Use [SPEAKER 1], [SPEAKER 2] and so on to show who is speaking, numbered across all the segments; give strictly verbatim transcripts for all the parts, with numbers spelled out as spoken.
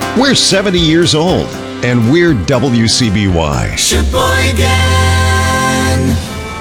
[SPEAKER 1] We're seventy years old, and we're W C B Y.
[SPEAKER 2] Sheboygan.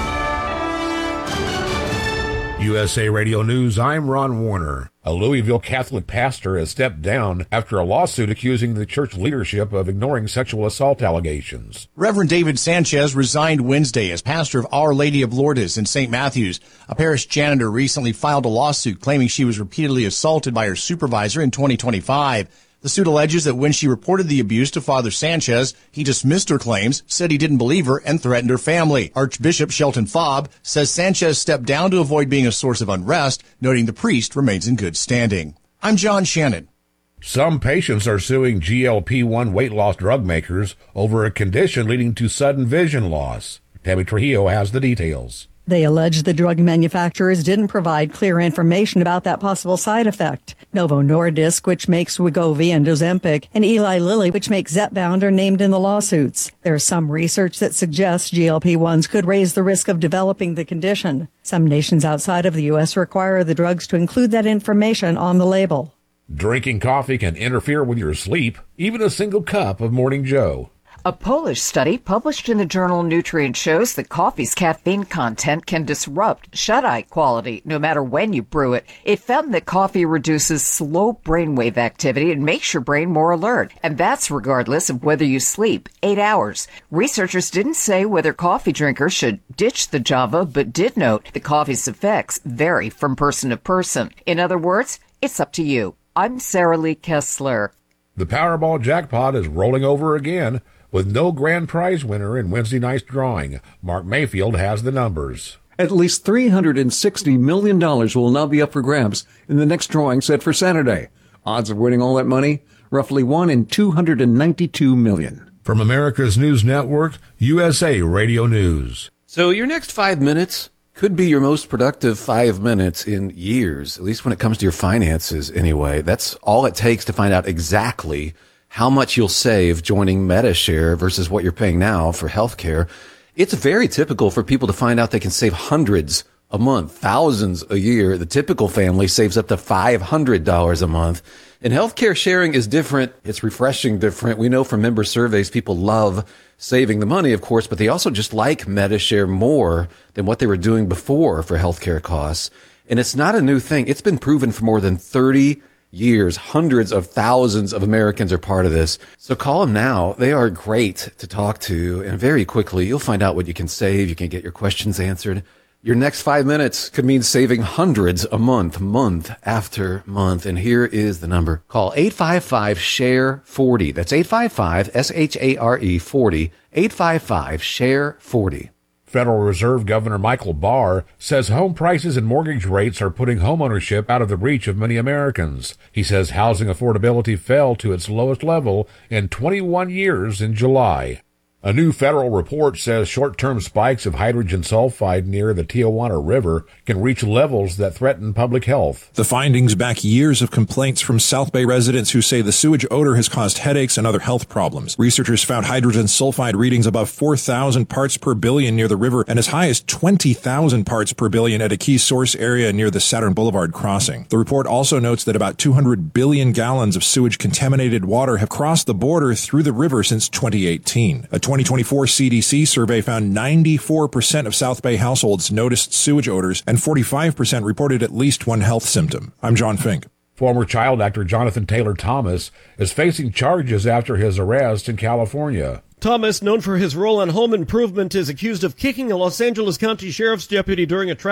[SPEAKER 3] U S A Radio News, I'm Ron Warner. A Louisville Catholic pastor has stepped down after a lawsuit accusing the church leadership of ignoring sexual assault allegations.
[SPEAKER 4] Reverend David Sanchez resigned Wednesday as pastor of Our Lady of Lourdes in Saint Matthews. A parish janitor recently filed a lawsuit claiming she was repeatedly assaulted by her supervisor in twenty twenty-five. The suit alleges that when she reported the abuse to Father Sanchez, he dismissed her claims, said he didn't believe her, and threatened her family. Archbishop Shelton Fobb says Sanchez stepped down to avoid being a source of unrest, noting the priest remains in good standing. I'm John Shannon.
[SPEAKER 3] Some patients are suing G L P one weight loss drug makers over a condition leading to sudden vision loss. Tammy Trujillo has the details.
[SPEAKER 5] They allege the drug manufacturers didn't provide clear information about that possible side effect. Novo Nordisk, which makes Wegovy and Ozempic, and Eli Lilly, which makes Zepbound, are named in the lawsuits. There's some research that suggests G L P ones could raise the risk of developing the condition. Some nations outside of the U S require the drugs to include that information on the label.
[SPEAKER 3] Drinking coffee can interfere with your sleep, even a single cup of Morning Joe.
[SPEAKER 6] A Polish study published in the journal Nutrient shows that coffee's caffeine content can disrupt shut-eye quality no matter when you brew it. It found that coffee reduces slow brainwave activity and makes your brain more alert, and that's regardless of whether you sleep eight hours. Researchers didn't say whether coffee drinkers should ditch the Java, but did note that coffee's effects vary from person to person. In other words, it's up to you. I'm Sarah Lee Kessler.
[SPEAKER 3] The Powerball jackpot is rolling over again, with no grand prize winner in Wednesday night's drawing. Mark Mayfield has the numbers.
[SPEAKER 7] At least three hundred sixty million dollars will now be up for grabs in the next drawing set for Saturday. Odds of winning all that money? Roughly one in two hundred ninety-two million.
[SPEAKER 3] From America's News Network, U S A Radio News.
[SPEAKER 8] So your next five minutes could be your most productive five minutes in years, at least when it comes to your finances anyway. That's all it takes to find out exactly how much you'll save joining MediShare versus what you're paying now for healthcare. It's very typical for people to find out they can save hundreds a month, thousands a year. The typical family saves up to five hundred dollars a month. And healthcare sharing is different. It's refreshing different. We know from member surveys, people love saving the money, of course, but they also just like MediShare more than what they were doing before for healthcare costs. And it's not a new thing. It's been proven for more than thirty years. Hundreds of thousands of Americans are part of this. So call them now. They are great to talk to. And very quickly, you'll find out what you can save. You can get your questions answered. Your next five minutes could mean saving hundreds a month, month after month. And here is the number. Call eight five five, S H A R E, forty. That's eight five five, S H A R E, forty. eight five five, S H A R E, forty.
[SPEAKER 3] Federal Reserve Governor Michael Barr says home prices and mortgage rates are putting homeownership out of the reach of many Americans. He says housing affordability fell to its lowest level in twenty-one years in July. A new federal report says short-term spikes of hydrogen sulfide near the Tijuana River can reach levels that threaten public health.
[SPEAKER 9] The findings back years of complaints from South Bay residents who say the sewage odor has caused headaches and other health problems. Researchers found hydrogen sulfide readings above four thousand parts per billion near the river and as high as twenty thousand parts per billion at a key source area near the Saturn Boulevard crossing. The report also notes that about two hundred billion gallons of sewage-contaminated water have crossed the border through the river since twenty eighteen. A twenty twenty-four C D C survey found ninety-four percent of South Bay households noticed sewage odors and forty-five percent reported at least one health symptom. I'm John Fink.
[SPEAKER 3] Former child actor Jonathan Taylor Thomas is facing charges after his arrest in California.
[SPEAKER 10] Thomas, known for his role on Home Improvement, is accused of kicking a Los Angeles County Sheriff's deputy during a traffic